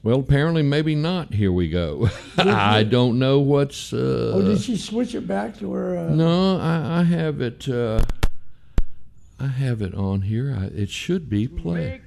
Well, apparently, maybe not. Here we go. I don't know what's. Did she switch it back to her? No, I have it. I have it on here. It should be play.